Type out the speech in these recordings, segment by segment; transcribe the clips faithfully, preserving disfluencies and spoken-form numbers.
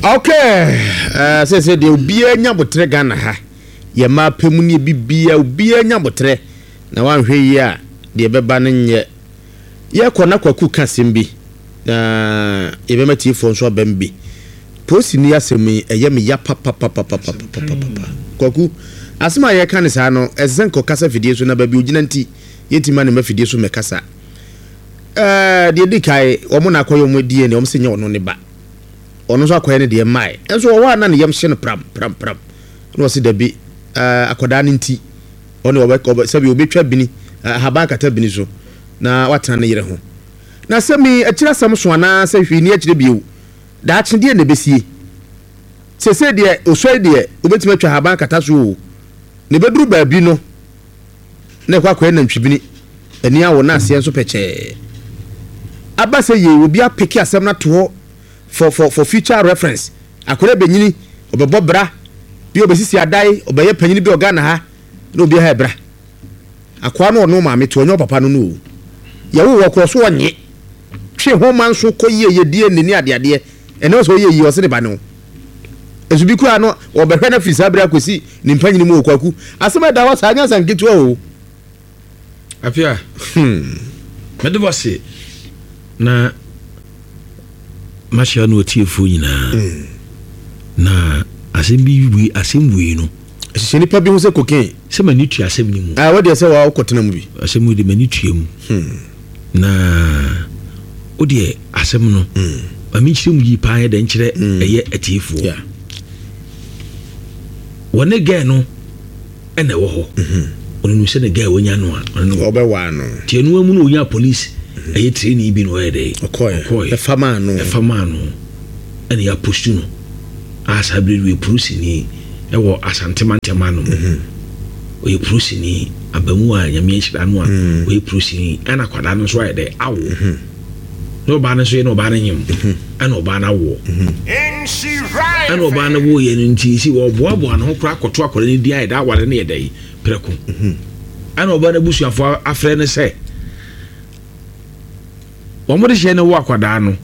Okay, uh, say say de obi anya botre Ghana ha. Ye ma pemu ne bibia obi anya botre na wanhwe yi a de beba ne nye. Ye kona kwaku kasem bi. Na ye be mati fo nso bambi. Posi ni asemi eye me ya papa papa papa papa. Kwaku asema ye kan sa no ezenko kasa fidie so na ba bi ogina nti yetima ne mafidie so me kasa. Eh de dikai omo na akoyo mo die ne omo se nye ono ne ba. Ono so akoye ne de mai enso wo wa na ne yam hye no pram pram pram no se da bi eh akoda ne nti ono wo sabi obetwa bini haba kata bini so na watana ne yere ho na semi akira sam so ana se hwi akire biu da ache de ne besie se se de osoi de obetima twa haba kata so ne beduru ba bi no na kwa akoye na ntwibini ani awo na ase enso peche aba se ye obi apeki asem na to for for for future reference akore benyini obebo bra bi obesisi adai obeye panyini bi ogana ha na obi ha bra akwa no no ma meto onyo papa no no ye wo wo so onye twe ho man so koye ye die nini ade ade ene so ye yi o se ne ba no ezubi ku ano obehwe na fisa bra kosi ni panyini mu okwaku asema da wa sa anya san kitu o apia hmm medebo se na Masha no tiefo nyina mm. na asembi wi asemwi no ehye nipa bi ho se koken se mani tu asem ni mu ah wodi se wa okotena mu bi asem de mani tu mu hmm. na odi asem no mm. ami chire mu yi pa ya de nchire mm. eye atiefo yeah. wone ga no ene wo ho mhm onu nu se ne ga wonya no a onu obewa no tie no amu no onya police aye training bi no ede okoy e fama no e fama no ene ya postu no asa brewe prusi ni e wo asantema no mhm oye prusi ni abamu a nyame hira no a oye prusi ni ana kwada no so ede awo mhm no ba na so ye no ba na nyim ana oba na wo mhm ana oba na wo ye nti si wo boaboa no kora koto akwada ni dia eda awale ne yedai preko mhm ana oba na busuafo afre ne se omode hye ne wo akwada no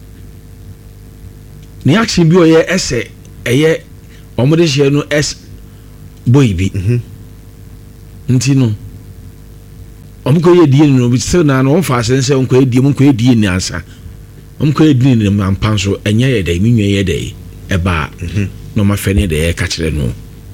ni action bi oye ese eye omode hye no es boy bi mhm nti no omko ye die no bi se na no fa sense omko ye die omko ye die ni ansa omko ye die ni mampanso enye ye dai minwe ye dai eba mhm no ma fe ne dai ka kire no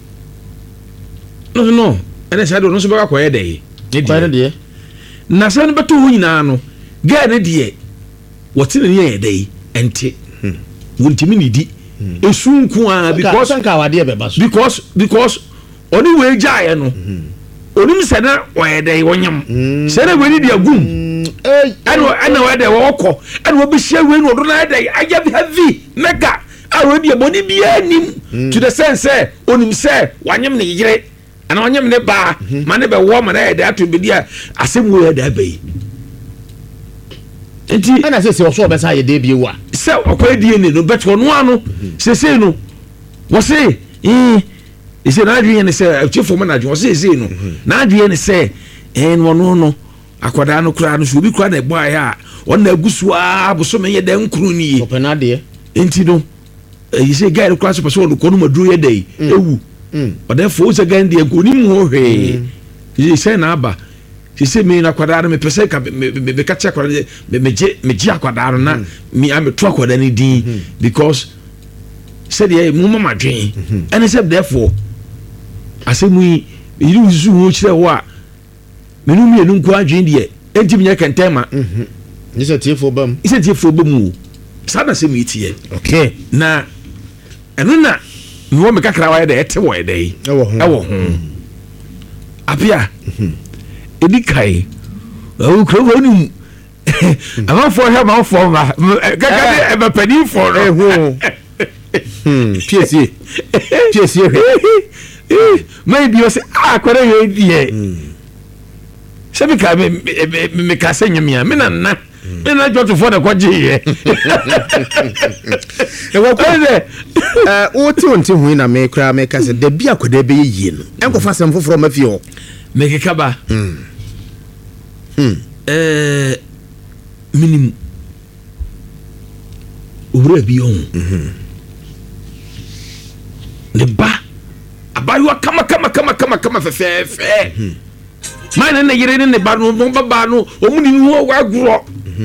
no no ene sa do no so ba kwa ye dai ne die na sa no beto hu nyina no ga ne die wote ne ye dai ente wontimi ni di esu nku a because sanka wade be ba so because because oni we jaye no onim se na we dai wonyam se na we ni dia gum eh ano ana we dai wo kɔ ana wo bi hye we no do na dai aya bi heavy mega a we dia boni bi anim to the sense onim se wanyam ne yire ana wanyam ne ba ma ne be wo ma na dai ato bi dia asem we dai bai enti ana se se wo so be sa ye de bi wa se okoy die ne no beto no ano se se no wo se eh ise na adwie ne se atwefo ma na adwie wo se se no na adwie ne se eh no no no akwada no kura no so bi kura na egbo aya on na agusu a boso me ye de nkuru ni opena de enti no ise guy no kura so person no kono maduru ye dai ewu oda fo se gan de nkuru ni mu hwe ise na aba ise me na akwada no me pese ka me ka cha akwada me meje meje akwada no na me am to akwada ni din because said ye mu mama dwen and said therefore asemu yiru zu ho kire wo a menu mi enu nko adwen de enti me kentema mhm ni se tiefo bam ise tiefo bam sa na se mi tie okay na enu na mi wo me kakra wa de ete wo de e wo ho e wo ho apia edi kai o kro wo ni ama for him ma for ma kaka e ba pani for e ho hmm P S A P S A maybe you say ah kwere ye die se bi ka me me ka se nyamia me na na me na jo to for the kwaje ye e wo kwere eh o ti onti hu na me kra me ka se da bi akoda be yie no enko fa sem foforo ma fi ho me ke kaba hmm hmm eh minimum owura bi on mhm abayewa kama kama kama kama kama fɛfɛɛfɛ maa ne ne yere ne ne ba no no baba no ɔmu ni ho agorɔ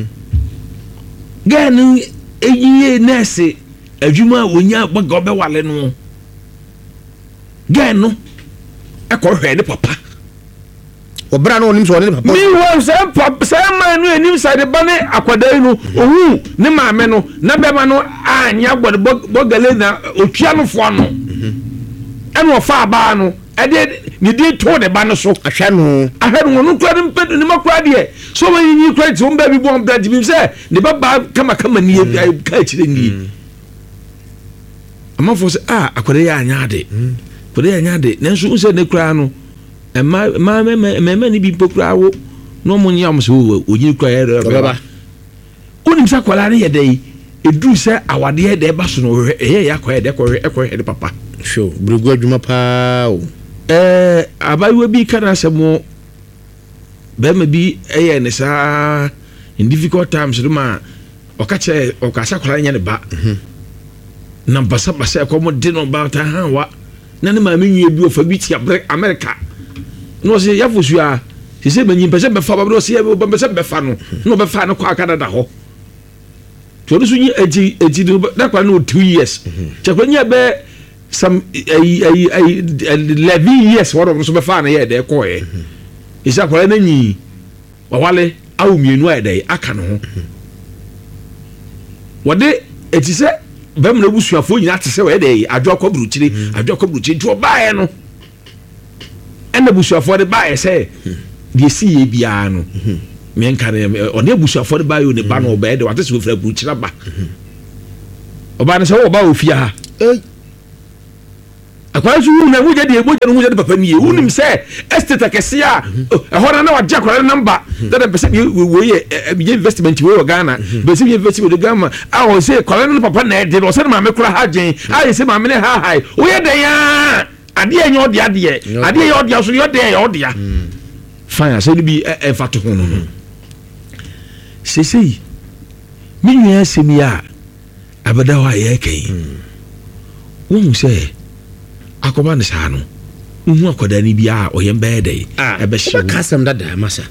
gɛɛ no eyiye nɛɛse adwuma a wonya baga ɔbɛwale no gɛɛ no ɛkɔ hwɛ ne papa ɔbra no onim so ɔne ne papa mi wɔ sɛ papa sɛ maa no anim sa de ba ne akwadaa no ohu ne maame no na bɛma no anya gbɔde bɔgale na otwa no foɔ no ɛna ɔfa abaa no ɛde ne di to ne ba no so ahwɛ no ahwɛ no no kura ne mpɛ ne makura deɛ so wɔn yi kura ti wɔn bɛɛ bi bɔ wɔn brɛ jibi sɛ ne ba ba kama kama nie ka akyire nie amanfo sɛ a akwadaa yɛ anya ade akwadaa yɛ anya ade nanso n sɛ ne kura no ɛma ɛma mɛmɛ ne bi mpokura awo na wɔn nyɛ wɔn sɛ o onyi kura yɛ dɛ ɔbɛba onim sɛ akwadaa ne yɛ dɛ yi eduru sɛ awadeɛ dɛ ɛba so no ɛyɛ yɛ akɔ yɛ dɛ ɛkɔ ɛkɔ yɛ de papa. sure burugu adwuma paa o. ɛɛ abayewa bi ka na asɛm bɛrima bi ɛyɛ ne saa in difficult times no ma ɔka kyerɛ ɔkasa akwadaa nyɛ ne ba na basabasa ɛkɔ mo de no ba ta ha wa na ne maame nwie bi ofa bi ti abere America na ɔsɛ yafo su a sɛ bɛnyi mpɛ sɛ bɛfa ba bɛ ɔsɛ yɛ bɛ sɛ bɛfa no na ɔbɛfa no kɔ akadada hɔ tɔno so nyi eti eti no da kwa no two years kyakwa nya bɛ some ai ai ai eleven years wɔdɔ no so bɛfa no yɛ dɛ kɔ yɛ isa kwa na nyi wawale awu mienu ayɛ dɛ aka no ho wɔde eti sɛ bɛm na busuafo nyina te sɛ wɔyɛ dɛ adwo akɔburukyire adwo akɔburukyire nti ɔbaeɛ no ɛna busuafo de baeɛ sɛ deɛ si yɛ biara no menka ne ɔne abusuafo de baeɛ ne ba no ɔbɛɛ de wate sɛ wɔfira burukyire ba ɔba no sɛ wɔba ofie ha akwara so wu na wugya de ebogya no wugya de papa nie wunim sɛ estate akɛse a ɛhɔ na na wagye akwara namba dada pɛsɛ wo yɛ bi investment wo wɔ Ghana bɛsɛ bi investment wo Ghana a wɔ sɛ akwara no papa na ɛde no sɛ maame kora ha gyen a yɛ sɛ maame ne ha ha wo yɛ dɛ ya adeɛ nyɛ ɔde adeɛ adeɛ yɛ ɔde so yɛ ɔde yɛ ɔde fine asɛ no bi ɛfa to ho no sesei me nua asɛm yi a abɛda hɔ a yɛkɛn wohu sɛ akɔba ne saa no wohu akɔda no bi a ɔyɛ mbɛyɛ dɛ ɛbɛhye ka asɛm dada masa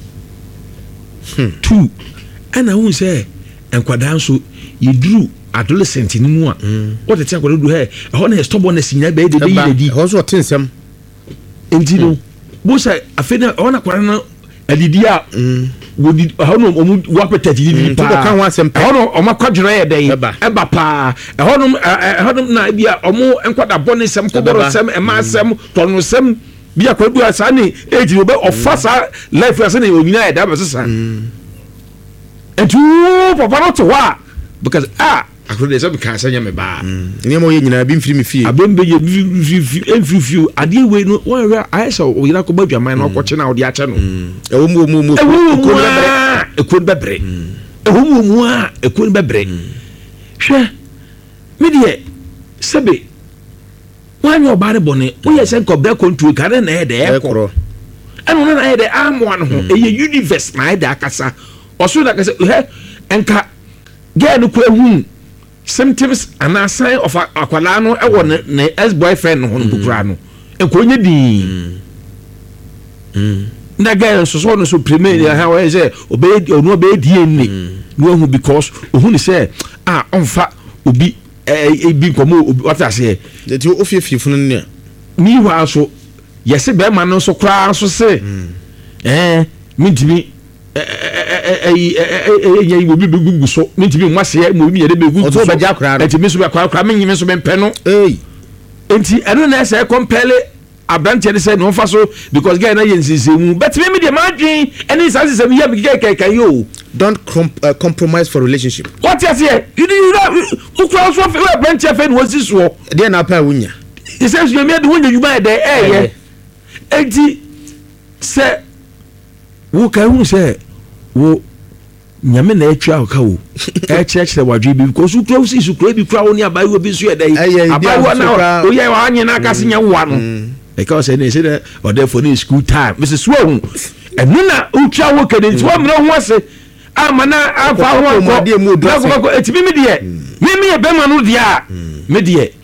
two ɛna wohu sɛ nkwadaa nso yɛduru adolescent no mu a wɔtete akɔda du hɛ ɛhɔ na yɛ stubbornness nyina bɛyɛ de bɛyi nadi ɛhɔ so ɔte nsɛm enti no bo sɛ afei na ɛhɔ na akɔda no adidi a wɔdi ɛhɔ no ɔmu wɔapɛtɛ didi paa ka ho asɛm ɛhɔ no ɔmo akwadwerɛ yɛ dɛn ɛba paa ɛhɔ no ɛhɔ no na bi a ɔmo nkwadabɔ ne nsɛm kɔbɔrɔ nsɛm ɛma nsɛm tɔno nsɛm bi akɔda du a saa ne age no bɛ ɔfa saa life ase ne onyina yɛ da bɛ sesa enti wo papa no te hɔ a because ah akɔda sɛ bika sɛ nyɛ me baa nneɛma ɔyɛ nyinaa bi mfiri me fie abɛmbe yɛ mfiri fie adeɛ wei no wɔnhwɛ ayɛ sɛ ɔyera kɔbɔ adwaman na ɔkɔkye no a wɔde akyɛ no ɛwɔ mu mu mu ɛkuo no bɛbrɛ ɛwɔ mu mu a ɛkuo no bɛbrɛ hwɛ me deɛ sɛbe woanyɛ ɔbaa ne bɔne woyɛ sɛ nkɔbrɛ kɔntuo ka ne na ɛyɛ dɛ ɛkɔ ɛno no na ɛyɛ dɛ amoa no ho ɛyɛ universe na ɛyɛ dɛ akasa ɔso na akasa hɛ ɛnka gɛɛ no kɔ ahu symptoms and a sign of akwala no e won ne ex boyfriend no ho bukura no enkonye din mm na guy so so no so premier ha we say obey onu obey die ni no hu because ohu ni say ah onfa obi e bi nkomo what I say that you ofiefie funu ne mi wa so yesi be ma no so kra so se eh mintimi eh eh eh obi begugu so mintimi nwase mo bi yede begugu so ba kra no enti mi so ba kra me nyime so me pɛ no eh enti eno na say compare abranche de say no fa so because guy na yensisemu but me me de ma dwen eni sanse sem ya bi kai kai yo don't com- uh, compromise for relationship what you say you you mu kra so fe abranche fe no si so de na pa wunya e say so me de wunya dwuma de eh ye enti say wo ka hu say wo nyame na atwa ka wo e kyerɛkyerɛ wadwe bi because wo kra si so kra bi kra wo ne abayi wo bi so yɛ dai abayi na wo yɛ wa anye na aka se nya wo no e ka say ne say that or therefore in school time Missus Swo ɛno na utwa wo kede nti wo mmerɛ ho ase amana afa ho akɔ na ko etimi me de me me be ma no de a me de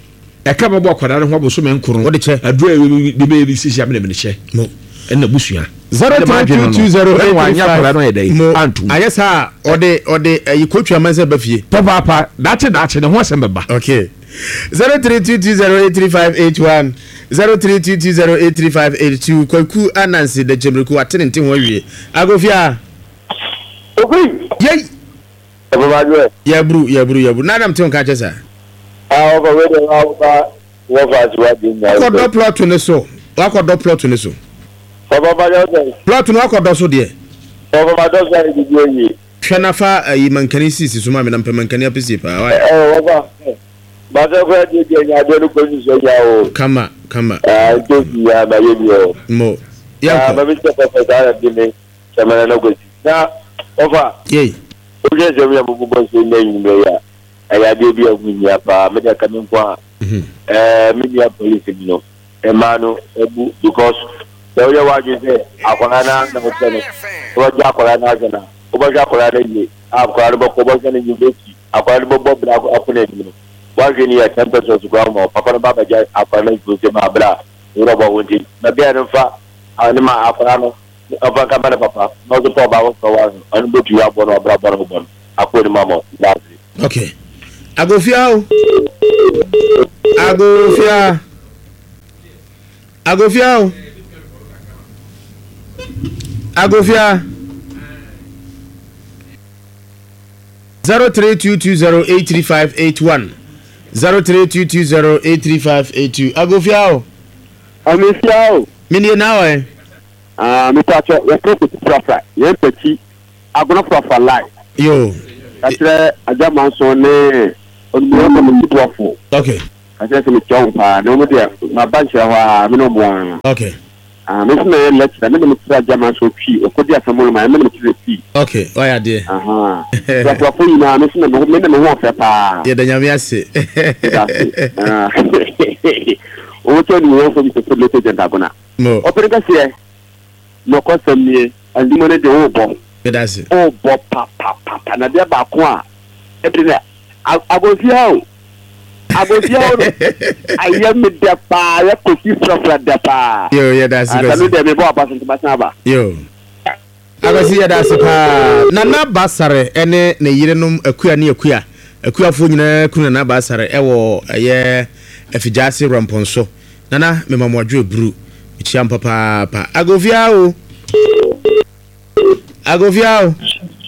ɛka bɛbɔ akwadaa no ho abosome nkoro Wode kyɛ. adura de bɛ bi sisi amene mene hyɛ mo ɛna busua zero three two two zero eight three akwadaa no yɛ dɛ mo antum ayɛ saa ɔde ɔde ayi coach amansa ba fie papa daakye daakye ne ho asɛm bɛba okay zero three two two zero eight three five eight one zero three two two zero eight three five eight two Kwaku Anansi de Chemreku atenente ho awie agofia Okui. yey Ababajwe. ya bru ya bru ya bru nadam te on ka chesa Ah, over we dey over wo fa ti wa di nya. ko do plot ne so wa ko do plot ne so Ababajwe. plot no ko do so de Ababajwe say di di yi. hwe na fa ayi mankani sisi so ma me na mpa mankani apesi pa wa Eh, wo fa. Ba se ko di di nya de ko ni so ya o. kama kama Ah, do di ya ba ye bi o. mo Ah, ya ba ko bi se ko fa da di ni. Chamana na ko di. Na, over. yey O je je mi abubu bo se na yin me ya. Aya de bi agu nya pa, me da kan kwa. mhm Eh, media police ni no. E ma no ebu because so ye wa je say akwara na na ko no. O ja akwara na je na. O ba ja akwara na yi. Akwara bo ko bo se ni beki. Akwara bo bo bra akuna ni no. Wa je ni ya temperature su kwa mo. Papa na baba ja akwara na ko se ma bra. Ro bo wonti. Na bia no fa ani ma akwara no. Ava ka mana papa. No so to ba wo so wa. Ani bo tu ya bo no bra bo no bo. Akoni mama. That's it. okay agofia o agofia agofia o agofia zero three two two zero eight three five eight one zero three two two zero eight three five eight two agofia o Amisia o. mini na wa Ah, mi ta che ye ko ti profa. Ye peti agono profa live. yo Atre ajama so ne onmo mo mi twofo. okay Atre se mi chompa no mo dia ma banche ho mi no mo. okay Ah, mi se me lecture me mi tra ajama so twi o ko dia samu ma me mi twi twi. okay o ya de Aha. So twofo yi na mi se me me me ho fe pa. ye da nyame ase Ah. O to ni wo so mi se le te jenta gona. mo O pere ka se no ko samie andi mo ne de wo bo. me da se Oh, bo pa pa pa pa na dia ba ko a ebile agofia o agofia o ayam me de pa ya ko fi frafra de pa yo ye da se anu de me bo apa sent ba san ba yo agasi ya da se pa na na basare ene ne yirenom akua ne akua akua fo nyina kuna na basare ewo eye afijase ramponso nana me mamodwo bru chiam papa pa agofia o agofia o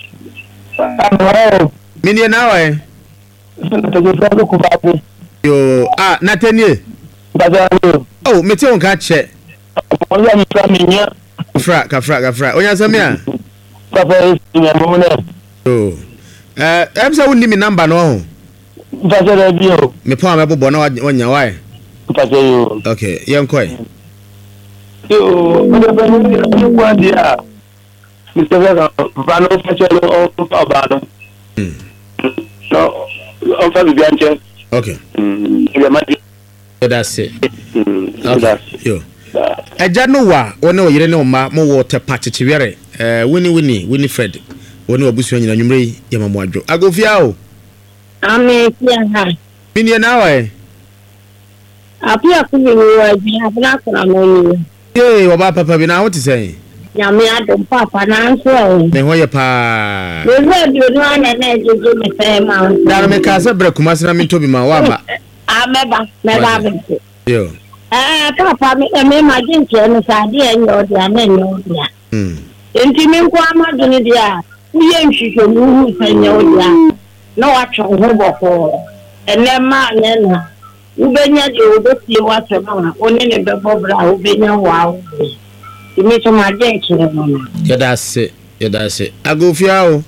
oh mini na wa e to go so ko ba ko yo ah natanie ba za no oh meti on ka che o ya mi tra mi nya fra ka fra ka fra onya samia pa fa ni mo ne yo eh em se wonni mi number no ho ba za bi o me pa me bobo na onya wa e pa za yo okay yenkoi yo o de ba ni kwa dia Mister Vega, va no facendo un po' vado. No, on fa bianche. okay Mm, ya mati. that's it Mm, okay yo eja no wa wona o yire ne o ma mo wo te pachichiwere eh wini wini wini Fred woni obusu nyina nwumre ye mamwadwo agofia o Ame pia ha. mini na wa e Apia kubi wa jina kuna kuna mwenye. ye oba papa bi na ho te sei Nyame adom papa na nso e. me ho ye pa Wewe bi no ana na ejeje me fe ma. da me ka se bre kuma sina mi tobi ma wa ba Ameba, meba bi. yo Eh papa me me ma jinche no sa de enyo de ana enyo de. mm Enti me nko amadu ni dia. Uye nhihwe mu hu sanyo dia. Na wa twa ho boko. Ene ma ne na. Ubenya de odotie wa sema one ne bebo bra ubenya wa. Imi to ma jinche no. ye da se ye da se agofia o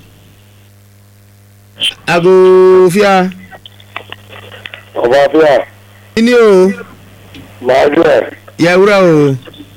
agofia Obafia, ini o Maje, ya wura o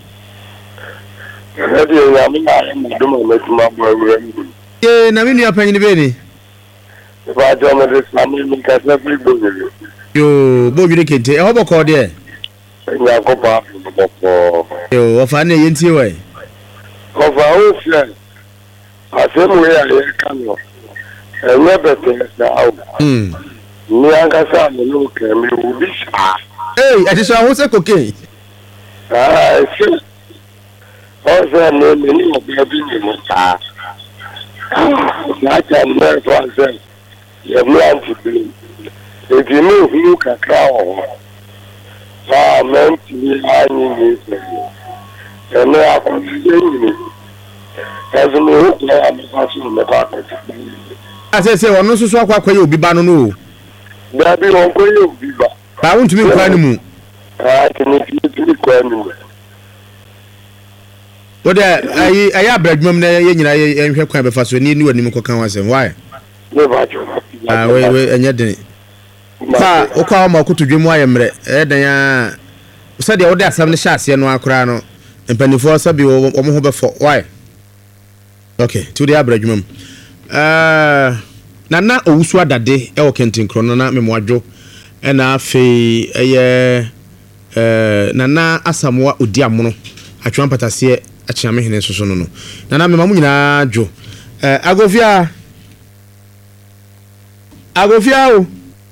edi ya mi na mi do mo tuma bo ewure mi. ye na mi nua panyin be ni Ba jo mo de sami mi ka se fi bo ni. yo bo jure kente e ho boko de Ya ko pa bo ko. yo o fa na ye ntie wa Ko fa o se. Ase mo ya le kan no. E me be te sa au. mm Ni anga sa mo no ke mi u bi sa. Hey, I just want to say cocaine. Ah, sure. Also, no, many of the business. Ah, that can work for us. You have no to do. If you know who can crown, ah, man, to be hanging is. And now I'm saying, as a new player, I'm passing the pocket. As I say, one no so so kwa kwa you be banu no. There be one kwa you be ba. I want to be kwa mu. Ah, can you be kwa mu? What there I I abradwum na ye nyina ye nhwe kwa be fa so ni ni wani mkokan wasem why? Never do. Ah we we enye den. Sa okwa ma kotodwemu ayemre e den ya so de wo de asam ne sha ase no akora no mpanifo sabi wo mo ho be fo why? Okay, to the abradwum. Uh, nana owusu adade e wo kentin krono na memwadwo e na afi eye eh nana asamoa odiamono atwan patase achiame hene soso no no nana memamu nyina adwo eh agofia agofia o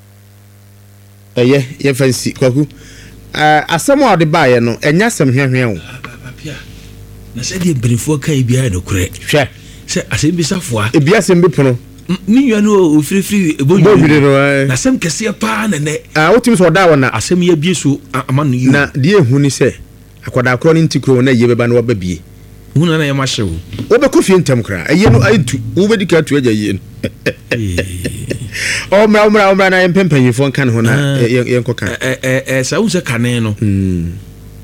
eye ye fancy kwaku eh asamoa de baaye no enya asam hwehwe o papia na se de brefo kai bia no kure hwe se asem bisafoa e bia sem bipono ni yua no ofirifiri ebonwire no na sem kese pa na ne ah otimi so da wona asem ya bie so amanu yi na de ehu ni se akwada akro ni ntikro na ye beba na waba bie hu na na ye mahye wo obe kofie ntem kra eye no aitu wo be dika tu agya ye no o mra mra mra na yempempanyifo nka ne ho na yenko kan eh eh eh sa unse kane no mm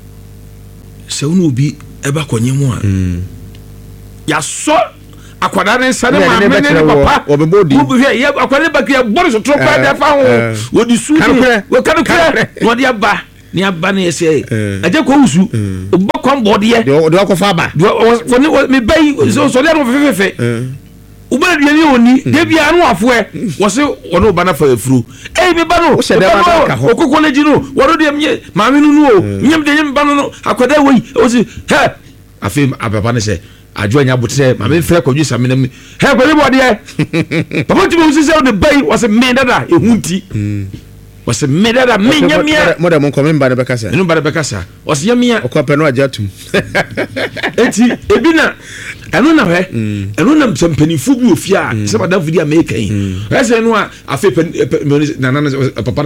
se unu obi eba konye mu a mm ya so akwada ne sane ma me ne papa obebodi wo bi hwe akwada ba kia bori so tropa da fa ho wo di su wo kanu kre wo di aba ni aba ne ese aje ko usu bo kon bo de ye de ko fa ba wo ni me bai so so le no fefefe uba de ni oni de bia no afo e wo se wo no ba na fa afuru eh me ba no o kokko le ji no wo do de me ma me no no o nyem de nyem ba no akwada wei o se he afi ababa ne se ajo anya botre ma me frɛ kwadwi same na me he kwade bode papa tumi usi se o de bai wo se me dada ehunti wo se me dada me nyamia mo da mo ko me ba de bekasa no ba de bekasa wo se nyamia o ko pe no ajatum eti ebina eno na hwe eno na mpanifu bi ofia se bada vidi america yi ese no a afi na na papa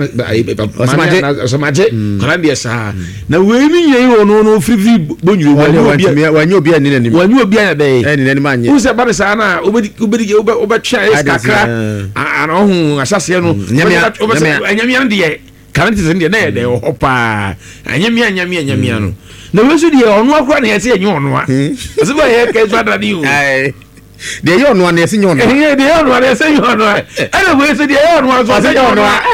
na osamaje Colombia sa na we ni yen ono no free bonyu wanyo obi ani nanim wanyo obi ani dey ani nanim anye wo se ba sa na obedi obedi obetwa iskakra ana ohun asase no nyamia ndie kanti se ndie na ye dey hopa anyamia anyamia anyamia no na wesu die ono akora na yese enye ono a se ba ye ka so adani o ai de ye ono na yese enye ono eh de ye ono na yese enye ono a ele wesu die ye ono so enye ono a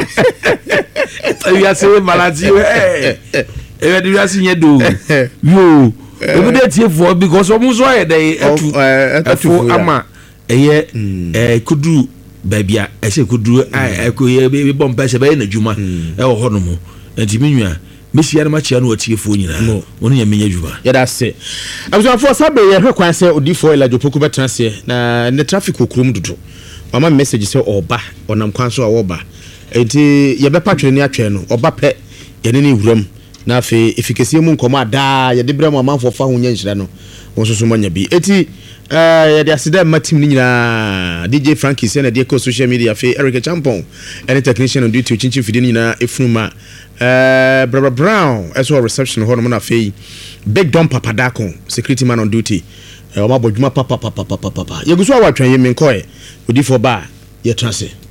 e ya se malati eh e de ya se nye do yo e be de tie for because omo so ye dey atu atu ama eye eh kudu babia ese kudu ai ko ye be bomba se be na djuma e wo hono mo enti minwa mesia na machia no watiefo nyina wonu ya menya djuma ya da se abuso afo sabe ye hwe kwan se odifo elajo poku betrase na ne traffic okurum dudu mama message se oba onam kwan so oba enti ye be patwe ni atwe no oba pe ye ne ni wuram na afi efikesie mu nkomo ada ye de brem amanfo fa ho nya nhira no wonsoso manya bi eti eh ya de asida matim ni nyina D J Frankie se na de ko social media fe Eric Champon any technician on duty chinchi fidi nyina efruma eh Bra Brown as well reception ho no na fe Big Don Papadako security man on duty eh o ma bodwuma papa papa papa papa ye guso awatwan ye menkoe odi for ba ye trase